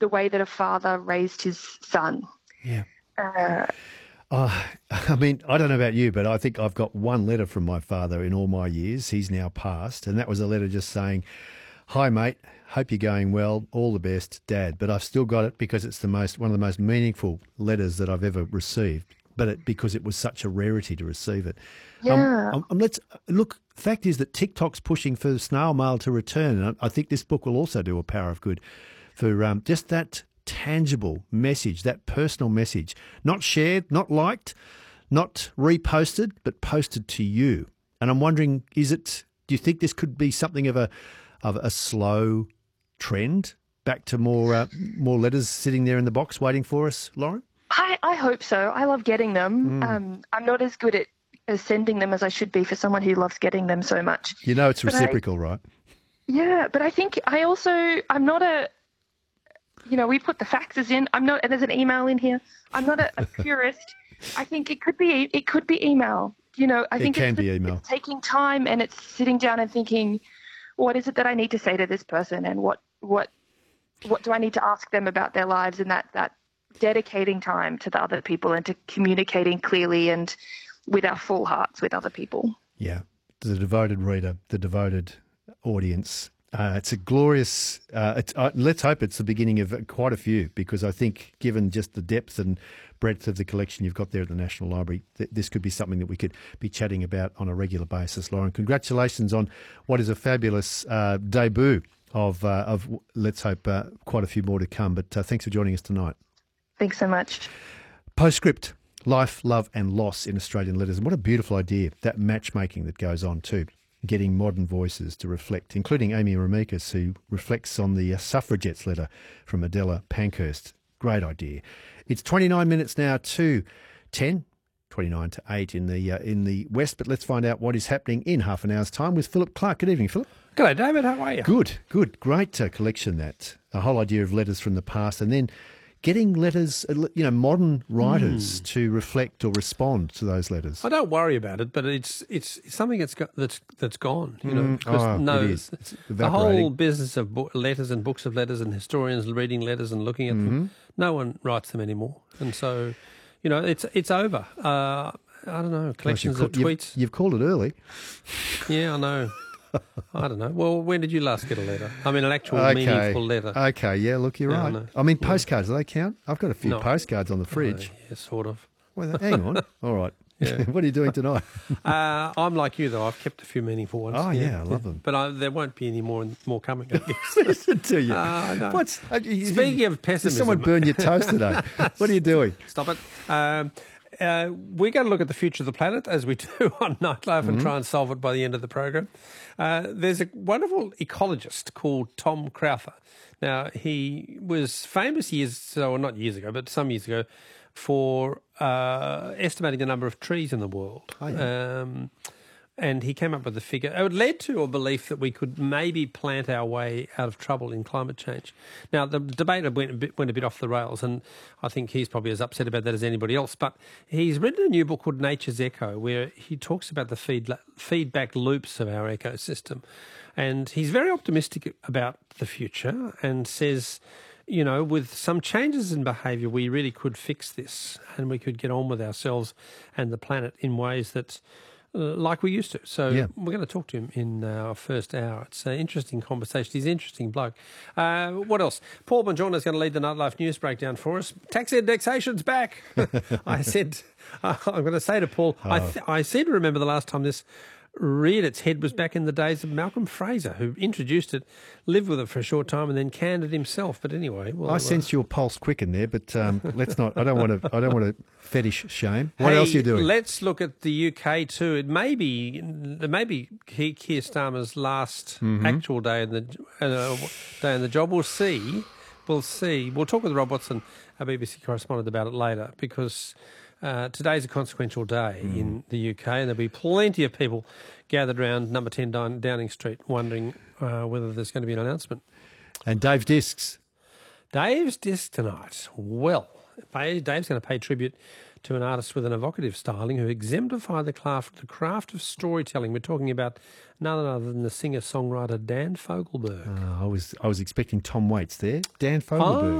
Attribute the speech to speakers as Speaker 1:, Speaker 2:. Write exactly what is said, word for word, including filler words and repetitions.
Speaker 1: the way that a father raised his son.
Speaker 2: Yeah.
Speaker 1: Uh,
Speaker 2: Oh, I mean, I don't know about you, but I think I've got one letter from my father in all my years. He's now passed, and that was a letter just saying, "Hi, mate. Hope you're going well. All the best, Dad." But I've still got it because it's the most one of the most meaningful letters that I've ever received. But it, because it was such a rarity to receive it.
Speaker 1: yeah.
Speaker 2: Um, um, let's look. Fact is that TikTok's pushing for snail mail to return, and I, I think this book will also do a power of good for um, just that tangible message, that personal message, not shared, not liked, not reposted, but posted to you. And I'm wondering, is it? Do you think this could be something of a of a slow trend back to more uh, more letters sitting there in the box waiting for us, Lauren?
Speaker 1: I, I hope so. I love getting them.
Speaker 2: Mm.
Speaker 1: Um, I'm not as good at, at sending them as I should be for someone who loves getting them so much.
Speaker 2: You know, it's
Speaker 1: But I-
Speaker 2: reciprocal, right?
Speaker 1: Yeah, but I think I also, I'm not a, you know, we put the faxes in. I'm not, and there's an email in here. I'm not a, a purist. I think it could be, it could be email. You know, I
Speaker 2: It
Speaker 1: think
Speaker 2: can
Speaker 1: it's,
Speaker 2: be
Speaker 1: the-
Speaker 2: email.
Speaker 1: it's taking time and it's sitting down and thinking, what is it that I need to say to this person, and what, what, what do I need to ask them about their lives, and that that dedicating time to the other people and to communicating clearly and with our full hearts with other people.
Speaker 2: Yeah, the devoted reader, the devoted audience. Uh, it's a glorious. Uh, it's, uh, let's hope it's the beginning of quite a few, because I think, given just the depth and breadth of the collection you've got there at the National Library, th- this could be something that we could be chatting about on a regular basis. Lauren, congratulations on what is a fabulous uh, debut of uh, of. Let's hope uh, quite a few more to come. But uh, thanks for joining us tonight.
Speaker 1: Thanks so much.
Speaker 2: Postscript: Life, Love and Loss in Australian Letters. And what a beautiful idea, that matchmaking that goes on too, getting modern voices to reflect, including Amy Ramikis, who reflects on the uh, suffragettes letter from Adela Pankhurst. Great idea. It's twenty-nine minutes now to ten, twenty-nine to eight in the uh, in the West, but let's find out what is happening in half an hour's time with Philip Clark. Good evening, Philip.
Speaker 3: G'day, David. How are you?
Speaker 2: Good, good. Great uh, collection, that. A whole idea of letters from the past, and then getting letters, uh, you know, modern writers
Speaker 3: Hmm.
Speaker 2: to reflect or respond to those letters.
Speaker 3: I don't worry about it, but it's it's something that's got, that's that's gone. You know,
Speaker 2: Mm,
Speaker 3: because
Speaker 2: oh,
Speaker 3: no,
Speaker 2: it is. It's
Speaker 3: the whole
Speaker 2: evaporating.
Speaker 3: business of bo- letters and books of letters and historians reading letters and looking at
Speaker 2: Mm-hmm.
Speaker 3: them, no one writes them anymore, and so, you know, it's it's over. Uh, I don't know,
Speaker 2: Gosh,
Speaker 3: collections
Speaker 2: you've,
Speaker 3: of
Speaker 2: ca- you've-
Speaker 3: tweets.
Speaker 2: You've, called it early.
Speaker 3: Yeah, I know. I don't know. Well, when did you last get a letter? I mean, an actual
Speaker 2: Okay.
Speaker 3: meaningful letter.
Speaker 2: Okay, yeah, look, you're
Speaker 3: Yeah, I
Speaker 2: right.
Speaker 3: know.
Speaker 2: I mean, postcards, do they count? I've got a few
Speaker 3: No.
Speaker 2: postcards on the fridge.
Speaker 3: Uh, yeah, sort of.
Speaker 2: Well, hang on. All right.
Speaker 3: Yeah.
Speaker 2: What are you doing tonight?
Speaker 3: Uh, I'm like you, though. I've kept a few meaningful ones.
Speaker 2: Oh, yeah, I love them.
Speaker 3: But I, there won't be any more more coming, I guess.
Speaker 2: Listen to you.
Speaker 3: Uh, I know.
Speaker 2: What's, uh, you-
Speaker 3: Speaking of
Speaker 2: Did
Speaker 3: pessimism,
Speaker 2: someone burn your toast today? What are you doing?
Speaker 3: stop it. Um, uh, we're going to look at the future of the planet, as we do on Nightlife, and try and solve it by the end of the program. Uh, there's a wonderful ecologist called Tom Crowther. Now, he was famous years, or not years ago, but some years ago, for uh, estimating the number of trees in the world.
Speaker 2: Oh, yeah.
Speaker 3: Um, and he came up with a figure. It led to a belief that we could maybe plant our way out of trouble in climate change. Now, the debate went a bit, went a bit off the rails, and I think he's probably as upset about that as anybody else. But he's written a new book called Nature's Echo, where he talks about the feed, feedback loops of our ecosystem. And he's very optimistic about the future and says, you know, with some changes in behaviour, we really could fix this, and we could get on with ourselves and the planet in ways that, uh, like we used to. So
Speaker 2: Yeah.
Speaker 3: we're going to talk to him in our first hour. It's an interesting conversation. He's an interesting bloke. Uh, what else? Paul Bongiorno is going to lead the Nightlife News breakdown for us. Tax indexation's back. I said, uh, I'm going to say to Paul, I, th- I seem to remember the last time this reared its head was back in the days of Malcolm Fraser, who introduced it, lived with it for a short time, and then canned it himself. But anyway, well,
Speaker 2: I sense your pulse quicken there, but um, let's not. I don't want to. I don't want to fetish shame. What
Speaker 3: Hey,
Speaker 2: else are you doing?
Speaker 3: Let's look at the U K too. It may be, it may be Keir Keir Starmer's last
Speaker 2: Mm-hmm.
Speaker 3: actual day in the uh, day in the job. We'll see. We'll see. We'll talk with Rob Watson, our B B C correspondent, about it later, because uh, today's a consequential day
Speaker 2: Mm.
Speaker 3: in the U K, and there'll be plenty of people gathered around number ten Down- Downing Street wondering uh, whether there's going to be an announcement.
Speaker 2: And Dave Discs.
Speaker 3: Dave's disc tonight. Well, Dave's going to pay tribute to an artist with an evocative styling who exemplified the craft, the craft of storytelling. We're talking about none other than the singer-songwriter Dan Fogelberg.
Speaker 2: Uh, I was. I was expecting Tom Waits there. Dan Fogelberg.